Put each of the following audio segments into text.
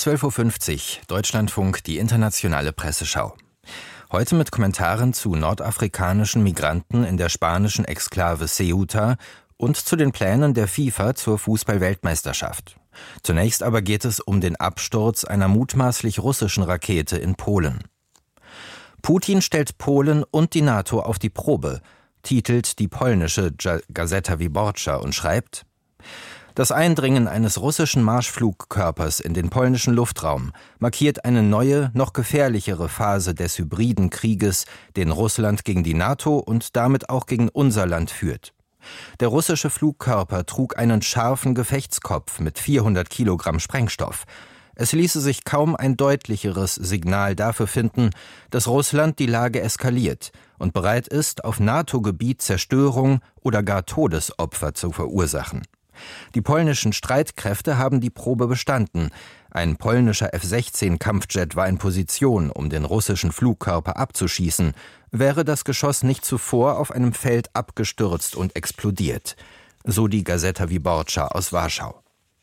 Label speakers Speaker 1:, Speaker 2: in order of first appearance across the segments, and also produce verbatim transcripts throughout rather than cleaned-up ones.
Speaker 1: zwölf Uhr fünfzig, Deutschlandfunk, die internationale Presseschau. Heute mit Kommentaren zu nordafrikanischen Migranten in der spanischen Exklave Ceuta und zu den Plänen der FIFA zur Fußball-Weltmeisterschaft. Zunächst aber geht es um den Absturz einer mutmaßlich russischen Rakete in Polen. Putin stellt Polen und die NATO auf die Probe, titelt die polnische Gazeta Wyborcza und schreibt: Das Eindringen eines russischen Marschflugkörpers in den polnischen Luftraum markiert eine neue, noch gefährlichere Phase des hybriden Krieges, den Russland gegen die NATO und damit auch gegen unser Land führt. Der russische Flugkörper trug einen scharfen Gefechtskopf mit vierhundert Kilogramm Sprengstoff. Es ließe sich kaum ein deutlicheres Signal dafür finden, dass Russland die Lage eskaliert und bereit ist, auf NATO-Gebiet Zerstörung oder gar Todesopfer zu verursachen. Die polnischen Streitkräfte haben die Probe bestanden. Ein polnischer F sechzehn Kampfjet war in Position, um den russischen Flugkörper abzuschießen, wäre das Geschoss nicht zuvor auf einem Feld abgestürzt und explodiert. So die Gazeta Wyborcza aus Warschau.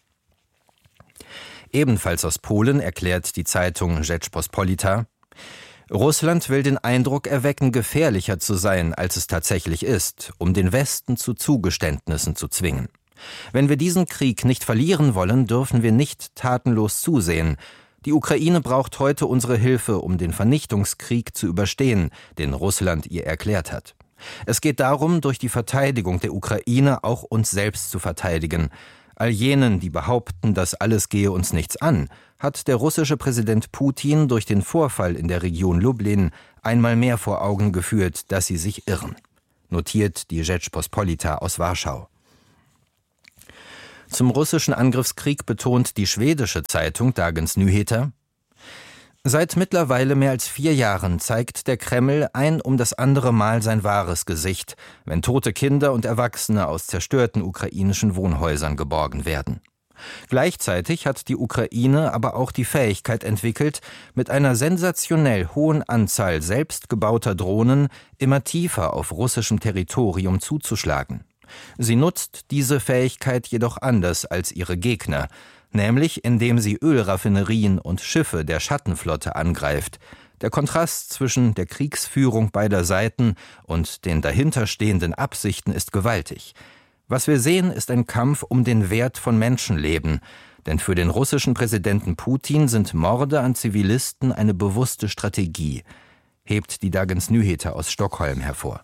Speaker 1: Ebenfalls aus Polen erklärt die Zeitung Rzeczpospolita: Russland will den Eindruck erwecken, gefährlicher zu sein, als es tatsächlich ist, um den Westen zu Zugeständnissen zu zwingen. Wenn wir diesen Krieg nicht verlieren wollen, dürfen wir nicht tatenlos zusehen. Die Ukraine braucht heute unsere Hilfe, um den Vernichtungskrieg zu überstehen, den Russland ihr erklärt hat. Es geht darum, durch die Verteidigung der Ukraine auch uns selbst zu verteidigen. All jenen, die behaupten, das alles gehe uns nichts an, hat der russische Präsident Putin durch den Vorfall in der Region Lublin einmal mehr vor Augen geführt, dass sie sich irren. Notiert die Rzeczpospolita aus Warschau. Zum russischen Angriffskrieg betont die schwedische Zeitung Dagens Nyheter: Seit mittlerweile mehr als vier Jahren zeigt der Kreml ein um das andere Mal sein wahres Gesicht, wenn tote Kinder und Erwachsene aus zerstörten ukrainischen Wohnhäusern geborgen werden. Gleichzeitig hat die Ukraine aber auch die Fähigkeit entwickelt, mit einer sensationell hohen Anzahl selbstgebauter Drohnen immer tiefer auf russischem Territorium zuzuschlagen. Sie nutzt diese Fähigkeit jedoch anders als ihre Gegner, nämlich indem sie Ölraffinerien und Schiffe der Schattenflotte angreift. Der Kontrast zwischen der Kriegsführung beider Seiten und den dahinterstehenden Absichten ist gewaltig. Was wir sehen, ist ein Kampf um den Wert von Menschenleben, denn für den russischen Präsidenten Putin sind Morde an Zivilisten eine bewusste Strategie, hebt die Dagens Nyheter aus Stockholm hervor.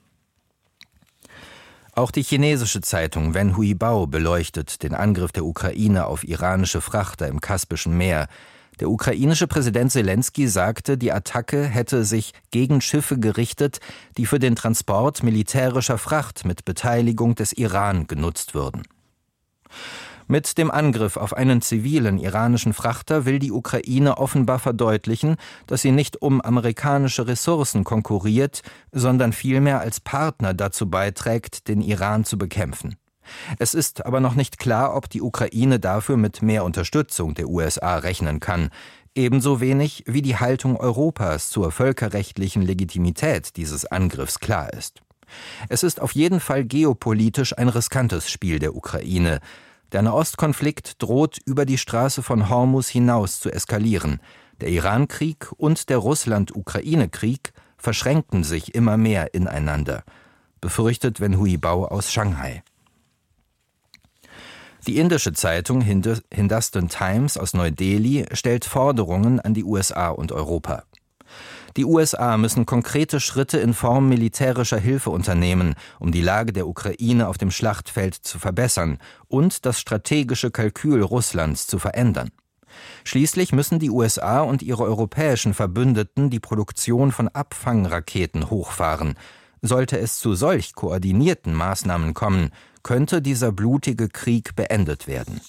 Speaker 1: Auch die chinesische Zeitung Wen Huibao beleuchtet den Angriff der Ukraine auf iranische Frachter im Kaspischen Meer. Der ukrainische Präsident Selenskyj sagte, die Attacke hätte sich gegen Schiffe gerichtet, die für den Transport militärischer Fracht mit Beteiligung des Iran genutzt würden. Mit dem Angriff auf einen zivilen iranischen Frachter will die Ukraine offenbar verdeutlichen, dass sie nicht um amerikanische Ressourcen konkurriert, sondern vielmehr als Partner dazu beiträgt, den Iran zu bekämpfen. Es ist aber noch nicht klar, ob die Ukraine dafür mit mehr Unterstützung der U S A rechnen kann, ebenso wenig wie die Haltung Europas zur völkerrechtlichen Legitimität dieses Angriffs klar ist. Es ist auf jeden Fall geopolitisch ein riskantes Spiel der Ukraine. Der Nahostkonflikt droht über die Straße von Hormuz hinaus zu eskalieren. Der Iran-Krieg und der Russland-Ukraine-Krieg verschränken sich immer mehr ineinander, befürchtet Wen Huibao aus Shanghai. Die indische Zeitung Hindustan Times aus Neu-Delhi stellt Forderungen an die U S A und Europa. Die U S A müssen konkrete Schritte in Form militärischer Hilfe unternehmen, um die Lage der Ukraine auf dem Schlachtfeld zu verbessern und das strategische Kalkül Russlands zu verändern. Schließlich müssen die U S A und ihre europäischen Verbündeten die Produktion von Abfangraketen hochfahren. Sollte es zu solch koordinierten Maßnahmen kommen, könnte dieser blutige Krieg beendet werden.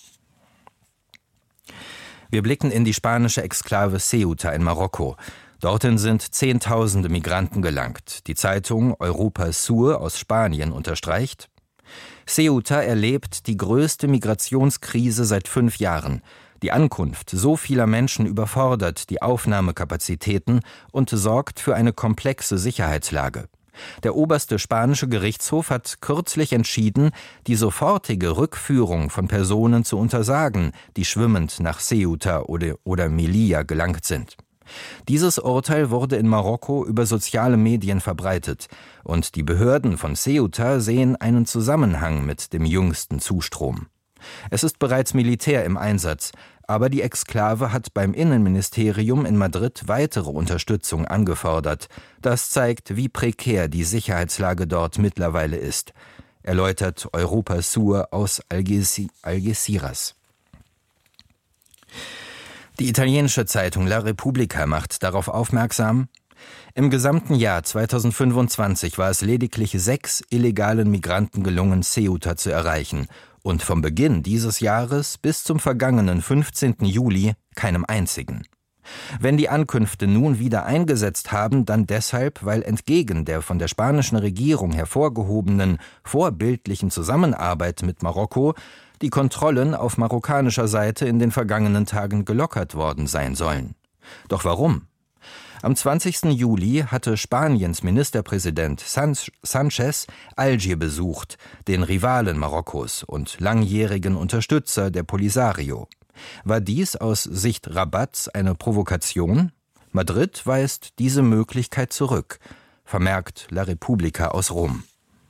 Speaker 1: Wir blicken in die spanische Exklave Ceuta in Marokko. Dorthin sind Zehntausende Migranten gelangt. Die Zeitung Europa Sur aus Spanien unterstreicht: Ceuta erlebt die größte Migrationskrise seit fünf Jahren. Die Ankunft so vieler Menschen überfordert die Aufnahmekapazitäten und sorgt für eine komplexe Sicherheitslage. Der oberste spanische Gerichtshof hat kürzlich entschieden, die sofortige Rückführung von Personen zu untersagen, die schwimmend nach Ceuta oder, oder Melilla gelangt sind. Dieses Urteil wurde in Marokko über soziale Medien verbreitet und die Behörden von Ceuta sehen einen Zusammenhang mit dem jüngsten Zustrom. Es ist bereits Militär im Einsatz, aber die Exklave hat beim Innenministerium in Madrid weitere Unterstützung angefordert. Das zeigt, wie prekär die Sicherheitslage dort mittlerweile ist, erläutert Europa Sur aus Algeciras. Die italienische Zeitung La Repubblica macht darauf aufmerksam: Im gesamten Jahr zweitausendfünfundzwanzig war es lediglich sechs illegalen Migranten gelungen, Ceuta zu erreichen und vom Beginn dieses Jahres bis zum vergangenen fünfzehnten Juli keinem einzigen. Wenn die Ankünfte nun wieder eingesetzt haben, dann deshalb, weil entgegen der von der spanischen Regierung hervorgehobenen vorbildlichen Zusammenarbeit mit Marokko die Kontrollen auf marokkanischer Seite in den vergangenen Tagen gelockert worden sein sollen. Doch warum? Am zwanzigsten Juli hatte Spaniens Ministerpräsident Sánchez Algier besucht, den Rivalen Marokkos und langjährigen Unterstützer der Polisario. War dies aus Sicht Rabats eine Provokation? Madrid weist diese Möglichkeit zurück, vermerkt La Repubblica aus Rom.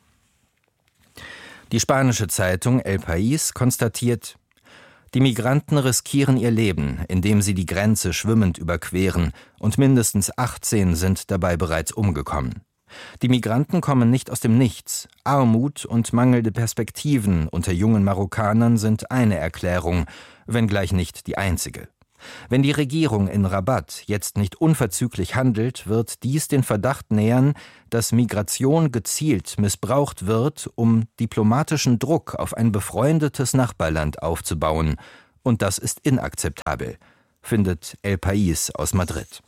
Speaker 1: Die spanische Zeitung El País konstatiert: Die Migranten riskieren ihr Leben, indem sie die Grenze schwimmend überqueren, und mindestens achtzehn sind dabei bereits umgekommen. Die Migranten kommen nicht aus dem Nichts. Armut und mangelnde Perspektiven unter jungen Marokkanern sind eine Erklärung, wenngleich nicht die einzige. Wenn die Regierung in Rabat jetzt nicht unverzüglich handelt, wird dies den Verdacht nähern, dass Migration gezielt missbraucht wird, um diplomatischen Druck auf ein befreundetes Nachbarland aufzubauen. Und das ist inakzeptabel, findet El País aus Madrid.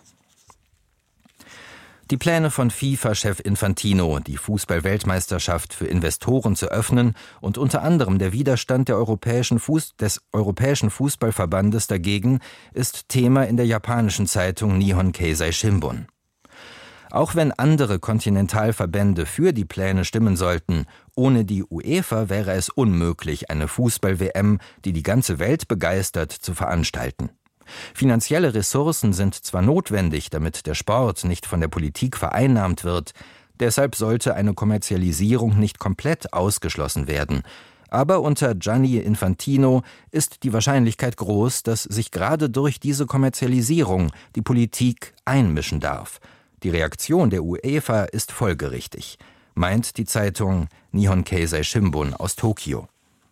Speaker 1: Die Pläne von FIFA-Chef Infantino, die Fußball-Weltmeisterschaft für Investoren zu öffnen und unter anderem der Widerstand der europäischen Fuß- des Europäischen Fußballverbandes dagegen, ist Thema in der japanischen Zeitung Nihon Keizai Shimbun. Auch wenn andere Kontinentalverbände für die Pläne stimmen sollten, ohne die UEFA wäre es unmöglich, eine Fußball-W M, die die ganze Welt begeistert, zu veranstalten. Finanzielle Ressourcen sind zwar notwendig, damit der Sport nicht von der Politik vereinnahmt wird, deshalb sollte eine Kommerzialisierung nicht komplett ausgeschlossen werden. Aber unter Gianni Infantino ist die Wahrscheinlichkeit groß, dass sich gerade durch diese Kommerzialisierung die Politik einmischen darf. Die Reaktion der UEFA ist folgerichtig, meint die Zeitung Nihon Keizai Shimbun aus Tokio.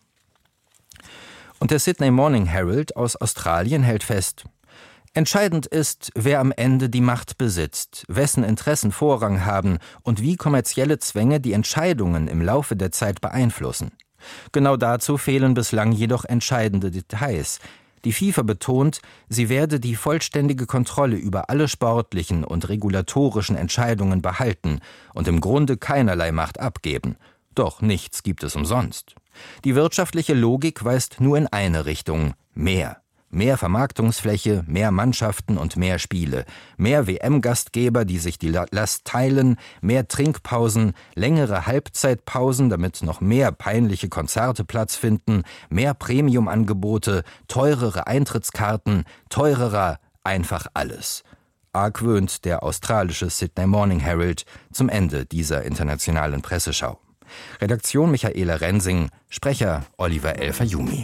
Speaker 1: Und der Sydney Morning Herald aus Australien hält fest: Entscheidend ist, wer am Ende die Macht besitzt, wessen Interessen Vorrang haben und wie kommerzielle Zwänge die Entscheidungen im Laufe der Zeit beeinflussen. Genau dazu fehlen bislang jedoch entscheidende Details. Die FIFA betont, sie werde die vollständige Kontrolle über alle sportlichen und regulatorischen Entscheidungen behalten und im Grunde keinerlei Macht abgeben. Doch nichts gibt es umsonst. Die wirtschaftliche Logik weist nur in eine Richtung: mehr. Mehr Vermarktungsfläche, mehr Mannschaften und mehr Spiele, mehr W M-Gastgeber, die sich die Last teilen, mehr Trinkpausen, längere Halbzeitpausen, damit noch mehr peinliche Konzerte Platz finden, mehr Premium-Angebote, teurere Eintrittskarten, teurerer einfach alles. Argwöhnt der australische Sydney Morning Herald zum Ende dieser internationalen Presseschau. Redaktion Michaela Rensing, Sprecher Oliver El-Fayumi.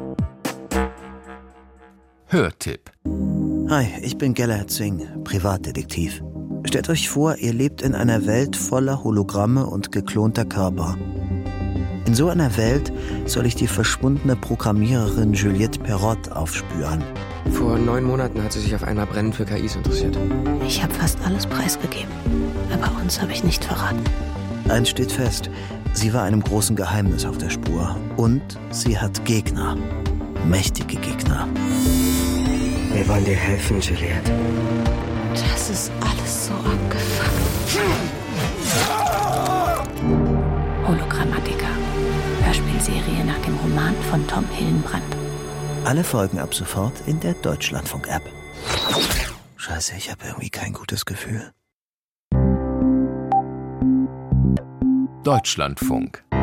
Speaker 1: Hörtipp.
Speaker 2: Hi, ich bin Gellert Singh, Privatdetektiv. Stellt euch vor, ihr lebt in einer Welt voller Hologramme und geklonter Körper. In so einer Welt soll ich die verschwundene Programmiererin Juliette Perrot aufspüren.
Speaker 3: Vor neun Monaten hat sie sich auf einmal brennend für K Is interessiert.
Speaker 4: Ich habe fast alles preisgegeben, aber uns habe ich nicht verraten.
Speaker 2: Eins steht fest: Sie war einem großen Geheimnis auf der Spur. Und sie hat Gegner. Mächtige Gegner.
Speaker 3: Wir wollen dir helfen, Juliette.
Speaker 4: Das ist alles so abgefuckt. Hologrammatica. Hörspielserie nach dem Roman von Tom Hillenbrand.
Speaker 2: Alle Folgen ab sofort in der Deutschlandfunk-App. Scheiße, ich habe irgendwie kein gutes Gefühl.
Speaker 5: Deutschlandfunk.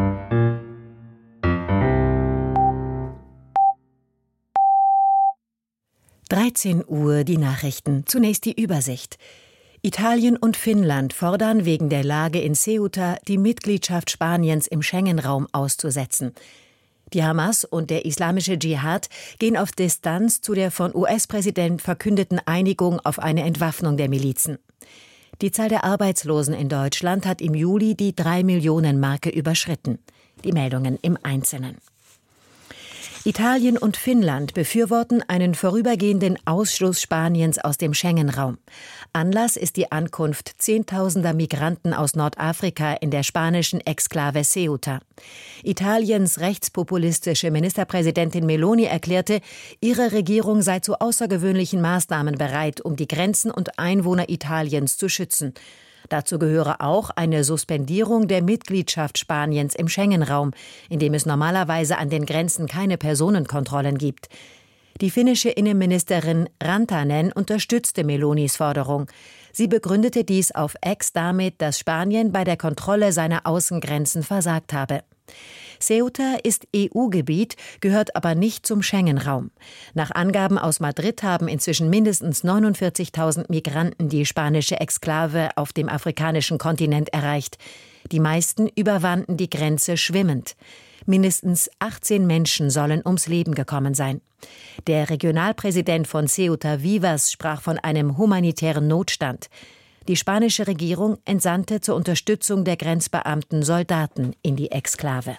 Speaker 6: dreizehn Uhr die Nachrichten. Zunächst die Übersicht. Italien und Finnland fordern wegen der Lage in Ceuta die Mitgliedschaft Spaniens im Schengen-Raum auszusetzen. Die Hamas und der islamische Dschihad gehen auf Distanz zu der von U S-Präsident verkündeten Einigung auf eine Entwaffnung der Milizen. Die Zahl der Arbeitslosen in Deutschland hat im Juli die drei Millionen Marke überschritten. Die Meldungen im Einzelnen. Italien und Finnland befürworten einen vorübergehenden Ausschluss Spaniens aus dem Schengen-Raum. Anlass ist die Ankunft zehntausender Migranten aus Nordafrika in der spanischen Exklave Ceuta. Italiens rechtspopulistische Ministerpräsidentin Meloni erklärte, ihre Regierung sei zu außergewöhnlichen Maßnahmen bereit, um die Grenzen und Einwohner Italiens zu schützen. Dazu gehöre auch eine Suspendierung der Mitgliedschaft Spaniens im Schengen-Raum, in dem es normalerweise an den Grenzen keine Personenkontrollen gibt. Die finnische Innenministerin Rantanen unterstützte Melonis Forderung. Sie begründete dies auf X damit, dass Spanien bei der Kontrolle seiner Außengrenzen versagt habe. Ceuta ist E U-Gebiet, gehört aber nicht zum Schengen-Raum. Nach Angaben aus Madrid haben inzwischen mindestens neunundvierzigtausend Migranten die spanische Exklave auf dem afrikanischen Kontinent erreicht. Die meisten überwanden die Grenze schwimmend. Mindestens achtzehn Menschen sollen ums Leben gekommen sein. Der Regionalpräsident von Ceuta Vivas sprach von einem humanitären Notstand. Die spanische Regierung entsandte zur Unterstützung der Grenzbeamten Soldaten in die Exklave.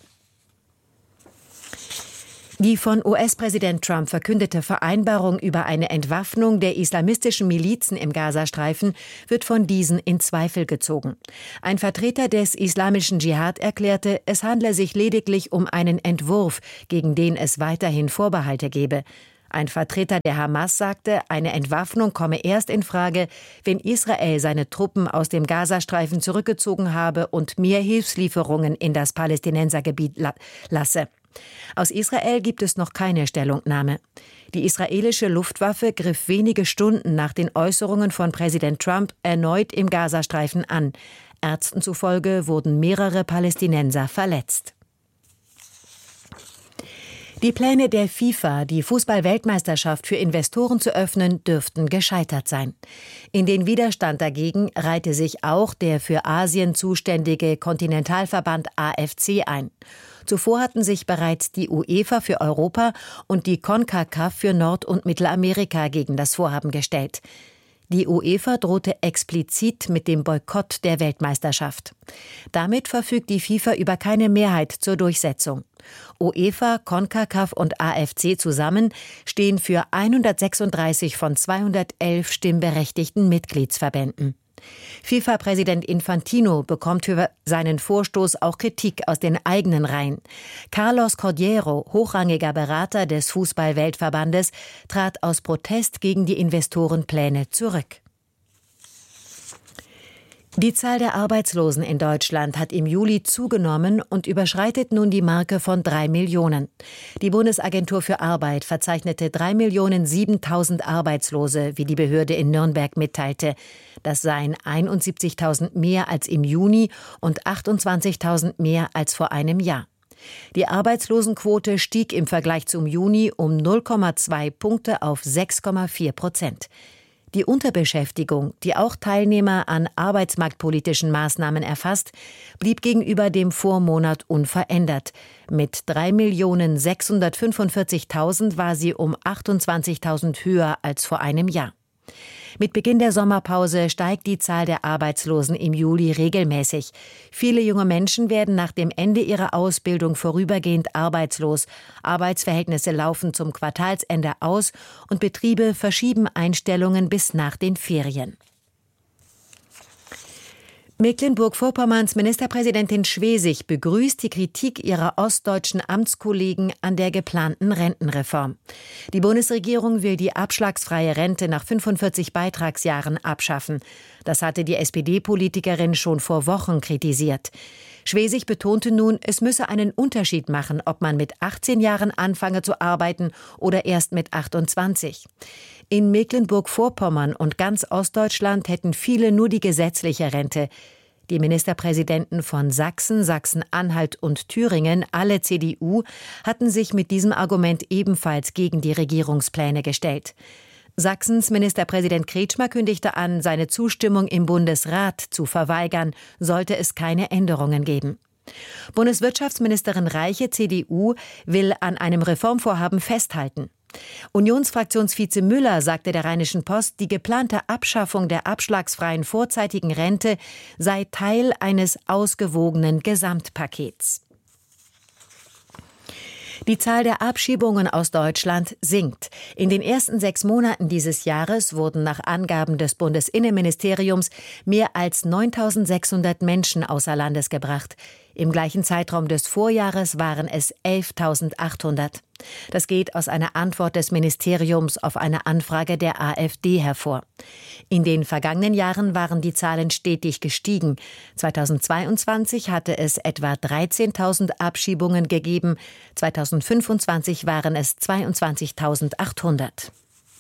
Speaker 6: Die von U S-Präsident Trump verkündete Vereinbarung über eine Entwaffnung der islamistischen Milizen im Gazastreifen wird von diesen in Zweifel gezogen. Ein Vertreter des islamischen Dschihad erklärte, es handle sich lediglich um einen Entwurf, gegen den es weiterhin Vorbehalte gebe. Ein Vertreter der Hamas sagte, eine Entwaffnung komme erst in Frage, wenn Israel seine Truppen aus dem Gazastreifen zurückgezogen habe und mehr Hilfslieferungen in das Palästinensergebiet la- lasse. Aus Israel gibt es noch keine Stellungnahme. Die israelische Luftwaffe griff wenige Stunden nach den Äußerungen von Präsident Trump erneut im Gazastreifen an. Ärzten zufolge wurden mehrere Palästinenser verletzt. Die Pläne der FIFA, die Fußball-Weltmeisterschaft für Investoren zu öffnen, dürften gescheitert sein. In den Widerstand dagegen reihte sich auch der für Asien zuständige Kontinentalverband A F C ein. Zuvor hatten sich bereits die UEFA für Europa und die CONCACAF für Nord- und Mittelamerika gegen das Vorhaben gestellt. Die UEFA drohte explizit mit dem Boykott der Weltmeisterschaft. Damit verfügt die FIFA über keine Mehrheit zur Durchsetzung. UEFA, CONCACAF und A F C zusammen stehen für hundertsechsunddreißig von zweihundertelf stimmberechtigten Mitgliedsverbänden. FIFA-Präsident Infantino bekommt für seinen Vorstoß auch Kritik aus den eigenen Reihen. Carlos Cordeiro, hochrangiger Berater des Fußball-Weltverbandes, trat aus Protest gegen die Investorenpläne zurück. Die Zahl der Arbeitslosen in Deutschland hat im Juli zugenommen und überschreitet nun die Marke von drei Millionen. Die Bundesagentur für Arbeit verzeichnete drei Millionen siebentausend Arbeitslose, wie die Behörde in Nürnberg mitteilte. Das seien einundsiebzigtausend mehr als im Juni und achtundzwanzigtausend mehr als vor einem Jahr. Die Arbeitslosenquote stieg im Vergleich zum Juni um null Komma zwei Punkte auf sechs Komma vier Prozent. Die Unterbeschäftigung, die auch Teilnehmer an arbeitsmarktpolitischen Maßnahmen erfasst, blieb gegenüber dem Vormonat unverändert. Mit drei Millionen sechshundertfünfundvierzigtausend war sie um achtundzwanzigtausend höher als vor einem Jahr. Mit Beginn der Sommerpause steigt die Zahl der Arbeitslosen im Juli regelmäßig. Viele junge Menschen werden nach dem Ende ihrer Ausbildung vorübergehend arbeitslos. Arbeitsverhältnisse laufen zum Quartalsende aus und Betriebe verschieben Einstellungen bis nach den Ferien. Mecklenburg-Vorpommerns Ministerpräsidentin Schwesig begrüßt die Kritik ihrer ostdeutschen Amtskollegen an der geplanten Rentenreform. Die Bundesregierung will die abschlagsfreie Rente nach fünfundvierzig Beitragsjahren abschaffen. Das hatte die S P D-Politikerin schon vor Wochen kritisiert. Schwesig betonte nun, es müsse einen Unterschied machen, ob man mit achtzehn Jahren anfange zu arbeiten oder erst mit achtundzwanzig. In Mecklenburg-Vorpommern und ganz Ostdeutschland hätten viele nur die gesetzliche Rente. Die Ministerpräsidenten von Sachsen, Sachsen-Anhalt und Thüringen, alle C D U, hatten sich mit diesem Argument ebenfalls gegen die Regierungspläne gestellt. Sachsens Ministerpräsident Kretschmer kündigte an, seine Zustimmung im Bundesrat zu verweigern, sollte es keine Änderungen geben. Bundeswirtschaftsministerin Reiche, C D U, will an einem Reformvorhaben festhalten. Unionsfraktionsvize Müller sagte der Rheinischen Post, die geplante Abschaffung der abschlagsfreien vorzeitigen Rente sei Teil eines ausgewogenen Gesamtpakets. Die Zahl der Abschiebungen aus Deutschland sinkt. In den ersten sechs Monaten dieses Jahres wurden nach Angaben des Bundesinnenministeriums mehr als neuntausendsechshundert Menschen außer Landes gebracht. Im gleichen Zeitraum des Vorjahres waren es elftausendachthundert. Das geht aus einer Antwort des Ministeriums auf eine Anfrage der AfD hervor. In den vergangenen Jahren waren die Zahlen stetig gestiegen. zweitausendzweiundzwanzig hatte es etwa dreizehntausend Abschiebungen gegeben. zweitausendfünfundzwanzig waren es zweiundzwanzigtausendachthundert.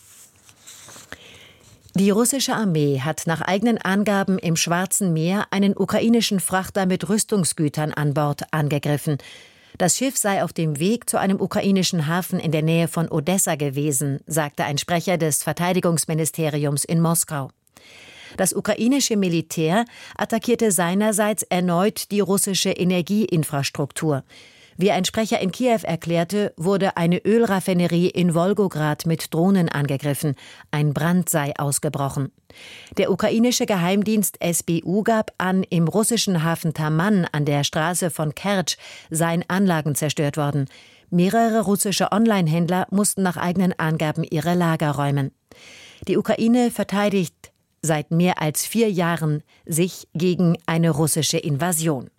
Speaker 6: Die russische Armee hat nach eigenen Angaben im Schwarzen Meer einen ukrainischen Frachter mit Rüstungsgütern an Bord angegriffen. Das Schiff sei auf dem Weg zu einem ukrainischen Hafen in der Nähe von Odessa gewesen, sagte ein Sprecher des Verteidigungsministeriums in Moskau. Das ukrainische Militär attackierte seinerseits erneut die russische Energieinfrastruktur. Wie ein Sprecher in Kiew erklärte, wurde eine Ölraffinerie in Wolgograd mit Drohnen angegriffen. Ein Brand sei ausgebrochen. Der ukrainische Geheimdienst S B U gab an, im russischen Hafen Taman an der Straße von Kertsch seien Anlagen zerstört worden. Mehrere russische Online-Händler mussten nach eigenen Angaben ihre Lager räumen. Die Ukraine verteidigt seit mehr als vier Jahren sich gegen eine russische Invasion.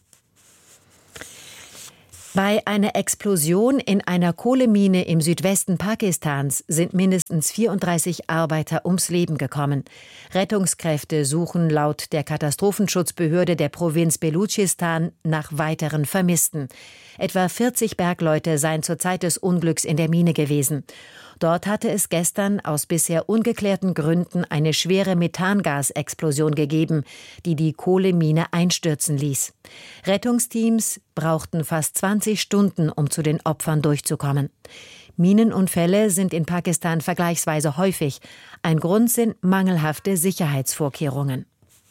Speaker 6: Bei einer Explosion in einer Kohlemine im Südwesten Pakistans sind mindestens vierunddreißig Arbeiter ums Leben gekommen. Rettungskräfte suchen laut der Katastrophenschutzbehörde der Provinz Belutschistan nach weiteren Vermissten. Etwa vierzig Bergleute seien zur Zeit des Unglücks in der Mine gewesen. Dort hatte es gestern aus bisher ungeklärten Gründen eine schwere Methangasexplosion gegeben, die die Kohlemine einstürzen ließ. Rettungsteams brauchten fast zwanzig Stunden, um zu den Opfern durchzukommen. Minenunfälle sind in Pakistan vergleichsweise häufig. Ein Grund sind mangelhafte Sicherheitsvorkehrungen.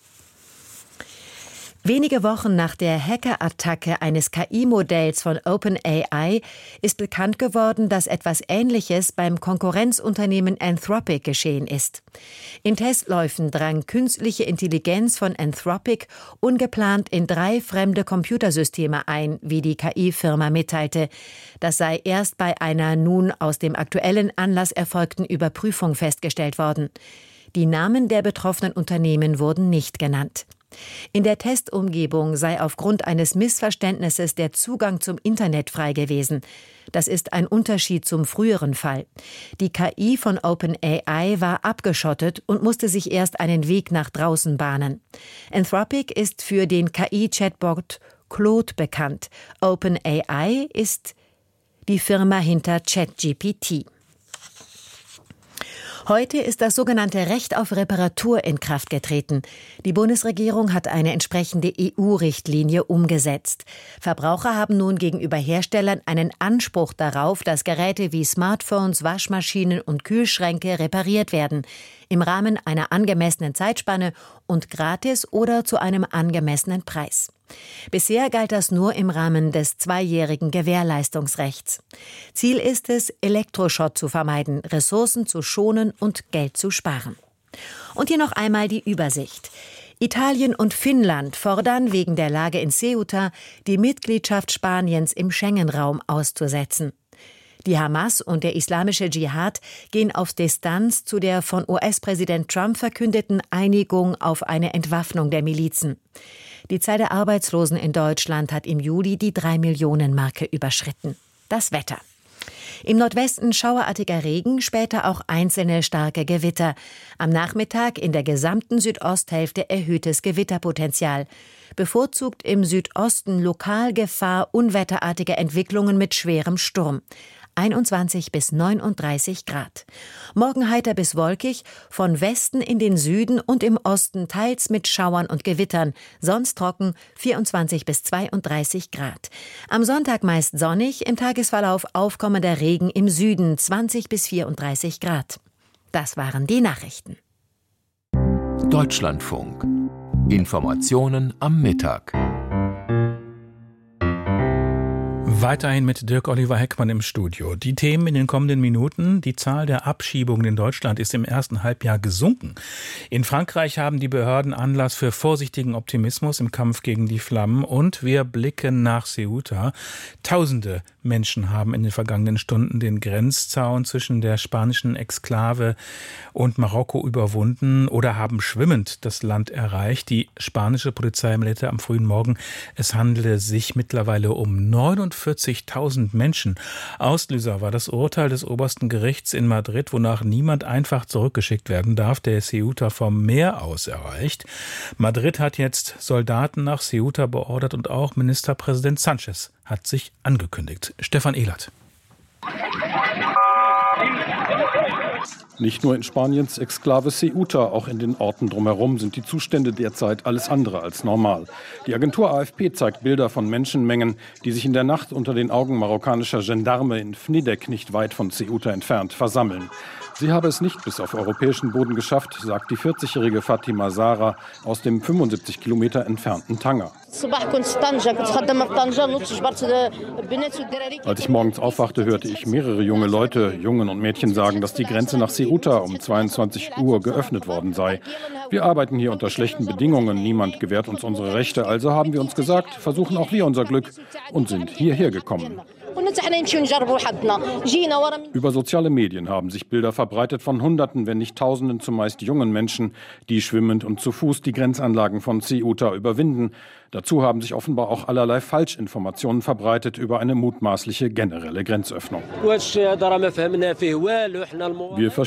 Speaker 6: Wenige Wochen nach der Hackerattacke eines K I-Modells von OpenAI ist bekannt geworden, dass etwas Ähnliches beim Konkurrenzunternehmen Anthropic geschehen ist. In Testläufen drang künstliche Intelligenz von Anthropic ungeplant in drei fremde Computersysteme ein, wie die K I-Firma mitteilte. Das sei erst bei einer nun aus dem aktuellen Anlass erfolgten Überprüfung festgestellt worden. Die Namen der betroffenen Unternehmen wurden nicht genannt. In der Testumgebung sei aufgrund eines Missverständnisses der Zugang zum Internet frei gewesen. Das ist ein Unterschied zum früheren Fall. Die K I von OpenAI war abgeschottet und musste sich erst einen Weg nach draußen bahnen. Anthropic ist für den K I-Chatbot Claude bekannt. OpenAI ist die Firma hinter ChatGPT. Heute ist das sogenannte Recht auf Reparatur in Kraft getreten. Die Bundesregierung hat eine entsprechende E U-Richtlinie umgesetzt. Verbraucher haben nun gegenüber Herstellern einen Anspruch darauf, dass Geräte wie Smartphones, Waschmaschinen und Kühlschränke repariert werden, im Rahmen einer angemessenen Zeitspanne und gratis oder zu einem angemessenen Preis. Bisher galt das nur im Rahmen des zweijährigen Gewährleistungsrechts. Ziel ist es, Elektroschrott zu vermeiden, Ressourcen zu schonen und Geld zu sparen. Und hier noch einmal die Übersicht. Italien und Finnland fordern wegen der Lage in Ceuta, die Mitgliedschaft Spaniens im Schengen-Raum auszusetzen. Die Hamas und der islamische Dschihad gehen auf Distanz zu der von U S-Präsident Trump verkündeten Einigung auf eine Entwaffnung der Milizen. Die Zahl der Arbeitslosen in Deutschland hat im Juli die drei-Millionen-Marke überschritten. Das Wetter. Im Nordwesten schauerartiger Regen, später auch einzelne starke Gewitter. Am Nachmittag in der gesamten Südosthälfte erhöhtes Gewitterpotenzial. Bevorzugt im Südosten lokal Gefahr unwetterartiger Entwicklungen mit schwerem Sturm. einundzwanzig bis neununddreißig Grad. Morgen heiter bis wolkig, von Westen in den Süden und im Osten teils mit Schauern und Gewittern, sonst trocken, vierundzwanzig bis zweiunddreißig Grad. Am Sonntag meist sonnig, im Tagesverlauf aufkommender Regen im Süden, zwanzig bis vierunddreißig Grad. Das waren die Nachrichten.
Speaker 5: Deutschlandfunk. Informationen am Mittag.
Speaker 7: Weiterhin mit Dirk Oliver Heckmann im Studio. Die Themen in den kommenden Minuten. Die Zahl der Abschiebungen in Deutschland ist im ersten Halbjahr gesunken. In Frankreich haben die Behörden Anlass für vorsichtigen Optimismus im Kampf gegen die Flammen. Und wir blicken nach Ceuta. Tausende Menschen haben in den vergangenen Stunden den Grenzzaun zwischen der spanischen Exklave und Marokko überwunden oder haben schwimmend das Land erreicht. Die spanische Polizei meldete am frühen Morgen, es handele sich mittlerweile um neunundvierzigtausend Menschen. Auslöser war das Urteil des obersten Gerichts in Madrid, wonach niemand einfach zurückgeschickt werden darf, der Ceuta vom Meer aus erreicht. Madrid hat jetzt Soldaten nach Ceuta beordert und auch Ministerpräsident Sánchez hat sich angekündigt. Stefan Ehlert.
Speaker 8: Nicht nur in Spaniens Exklave Ceuta, auch in den Orten drumherum sind die Zustände derzeit alles andere als normal. Die Agentur A F P zeigt Bilder von Menschenmengen, die sich in der Nacht unter den Augen marokkanischer Gendarme in Fnidek, nicht weit von Ceuta entfernt, versammeln. Sie habe es nicht bis auf europäischen Boden geschafft, sagt die vierzigjährige Fatima Zahra aus dem fünfundsiebzig Kilometer entfernten Tanger. Als ich morgens aufwachte, hörte ich mehrere junge Leute, Jungen und Mädchen sagen, dass die Grenze nach Ceuta um zweiundzwanzig Uhr geöffnet worden sei. Wir arbeiten hier unter schlechten Bedingungen, niemand gewährt uns unsere Rechte, also haben wir uns gesagt, versuchen auch wir unser Glück und sind hierher gekommen. Über soziale Medien haben sich Bilder verbreitet von Hunderten, wenn nicht Tausenden, zumeist jungen Menschen, die schwimmend und zu Fuß die Grenzanlagen von Ceuta überwinden. Dazu haben sich offenbar auch allerlei Falschinformationen verbreitet über eine mutmaßliche generelle Grenzöffnung. Wir